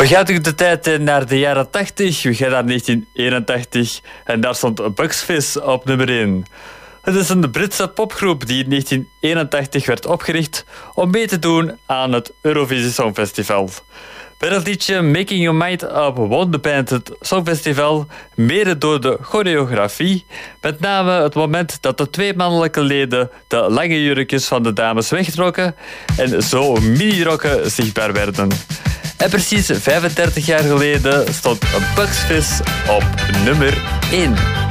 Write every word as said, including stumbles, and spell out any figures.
We gaan terug de tijd naar de jaren tachtig. We gaan naar negentien eenentachtig. En daar stond Bucks Fizz op nummer één. Het is een Britse popgroep die in negentien eenentachtig werd opgericht om mee te doen aan het Eurovisie Songfestival. Bij het liedje Making Your Mind Up won de band het Songfestival, mede door de choreografie. Met name het moment dat de twee mannelijke leden de lange jurkjes van de dames wegtrokken en zo mini-rokken zichtbaar werden. En precies vijfendertig jaar geleden stond Bucks Fizz op nummer één.